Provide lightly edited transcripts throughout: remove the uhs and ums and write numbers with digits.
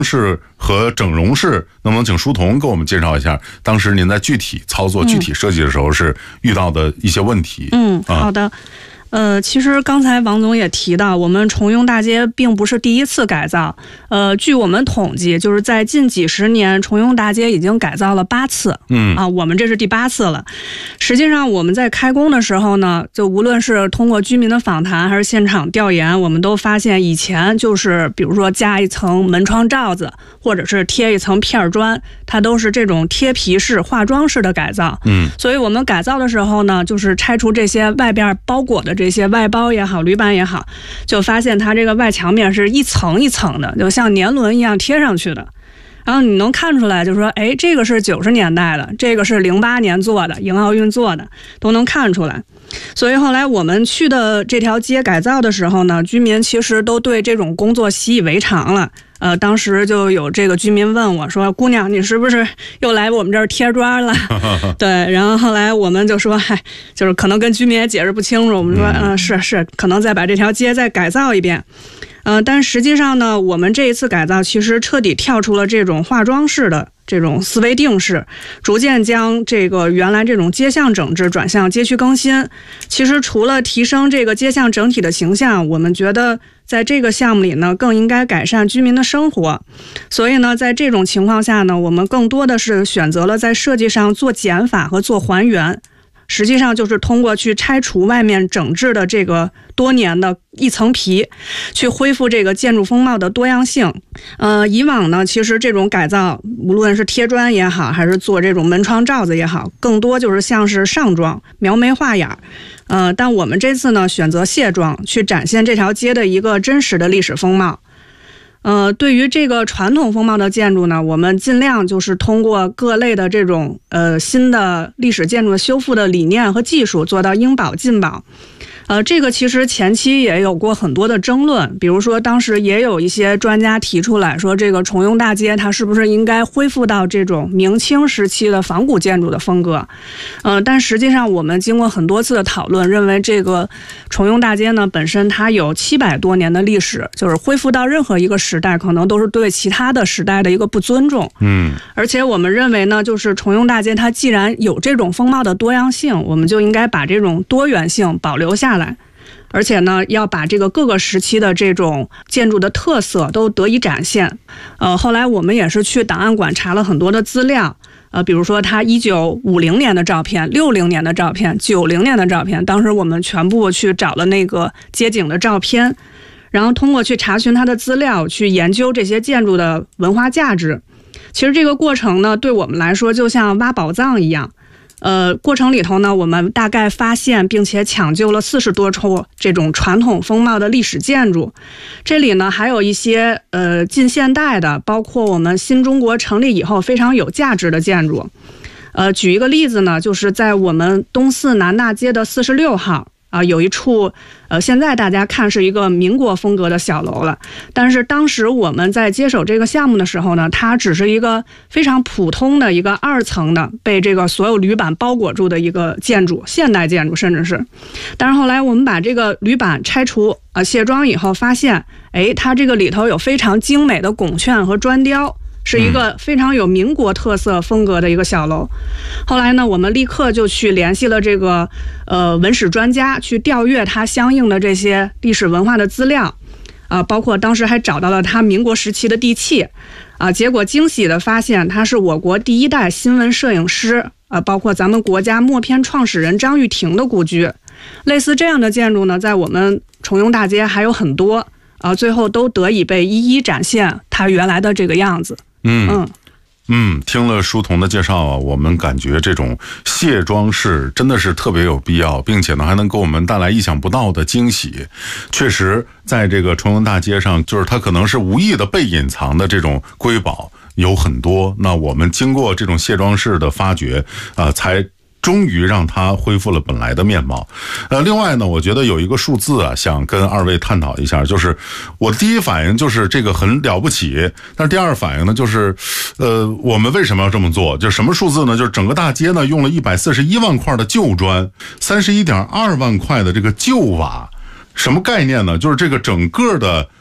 室和整容室，能不能请书童给我们介绍一下当时您在具体操作、具体设计的时候是遇到的一些问题？ 好的。其实刚才王总也提到，我们重用大街并不是第一次改造。据我们统计，就是在近几十年，重用大街已经改造了8次。我们这是第8次了。实际上，我们在开工的时候呢，就无论是通过居民的访谈还是现场调研，我们都发现以前就是比如说加一层门窗罩子，或者是贴一层片砖，它都是这种贴皮式、化妆式的改造。所以我们改造的时候呢，就是拆除这些外边包裹的这些外包也好、铝板也好，就发现它这个外墙面是一层一层的，就像年轮一样贴上去的。然后你能看出来，就是说，这个是90年代的，这个是08年做的，迎奥运做的，都能看出来。所以后来我们去的这条街改造的时候呢，居民其实都对这种工作习以为常了。当时就有这个居民问我说：“姑娘，你是不是又来我们这儿贴砖了？”对，然后后来我们就说：“就是可能跟居民也解释不清楚。”我们说：“是，可能再把这条街再改造一遍。”但实际上呢，我们这一次改造其实彻底跳出了这种化妆式的这种思维定式，逐渐将这个原来这种街巷整治转向街区更新。其实除了提升这个街巷整体的形象，我们觉得在这个项目里呢，更应该改善居民的生活。所以呢，在这种情况下呢，我们更多的是选择了在设计上做减法和做还原。实际上就是通过去拆除外面整治的这个多年的一层皮，去恢复这个建筑风貌的多样性。以往呢，其实这种改造，无论是贴砖也好，还是做这种门窗罩子也好，更多就是像是上妆、描眉画眼。但我们这次呢，选择卸妆，去展现这条街的一个真实的历史风貌。对于这个传统风貌的建筑呢，我们尽量就是通过各类的这种新的历史建筑的修复的理念和技术，做到应保尽保。这个其实前期也有过很多的争论，比如说当时也有一些专家提出来说，这个重用大街它是不是应该恢复到这种明清时期的仿古建筑的风格。但实际上我们经过很多次的讨论，认为这个重用大街呢本身它有700多年的历史，就是恢复到任何一个时代可能都是对其他的时代的一个不尊重。而且我们认为呢，就是重用大街它既然有这种风貌的多样性，我们就应该把这种多元性保留下来。而且呢，要把这个各个时期的这种建筑的特色都得以展现。后来我们也是去档案馆查了很多的资料，比如说他1950年的照片、60年的照片、90年的照片，当时我们全部去找了那个街景的照片，然后通过去查询他的资料，去研究这些建筑的文化价值。其实这个过程呢，对我们来说就像挖宝藏一样。过程里头呢，我们大概发现并且抢救了40多处这种传统风貌的历史建筑。这里呢还有一些近现代的，包括我们新中国成立以后非常有价值的建筑。举一个例子呢，就是在我们东四南大街的46号。有一处现在大家看是一个民国风格的小楼了，但是当时我们在接手这个项目的时候呢，它只是一个非常普通的一个2层的被这个所有铝板包裹住的一个建筑，现代建筑甚至是。但是后来我们把这个铝板拆除卸妆以后，发现它这个里头有非常精美的拱券和砖雕，是一个非常有民国特色风格的一个小楼。后来呢，我们立刻就去联系了这个文史专家，去调阅它相应的这些历史文化的资料，包括当时还找到了它民国时期的地契，结果惊喜的发现他是我国第1代新闻摄影师，包括咱们国家默片创始人张玉婷的故居。类似这样的建筑呢，在我们重用大街还有很多，最后都得以被一一展现它原来的这个样子。 听了书童的介绍我们感觉这种卸妆式真的是特别有必要，并且呢还能给我们带来意想不到的惊喜。确实在这个重用大街上，就是它可能是无意的被隐藏的这种瑰宝有很多，那我们经过这种卸妆式的发掘才终于让它恢复了本来的面貌。另外呢，我觉得有一个数字想跟2位探讨一下，就是我的第一反应就是这个很了不起，但是第二反应呢，就是我们为什么要这么做？就是什么数字呢？就是整个大街呢用了141万块的旧砖，31.2万块的这个旧瓦。什么概念呢？就是这个整个的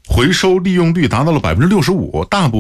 回收利用率达到了65%，大部分